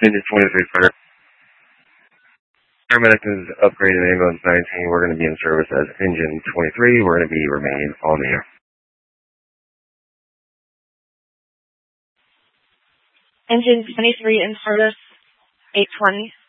Engine 23 Fire. Paramedic is upgraded ambulance 19. We're going to be in service as engine 23. We're going to be remain on the air. Engine 23 in service, 820.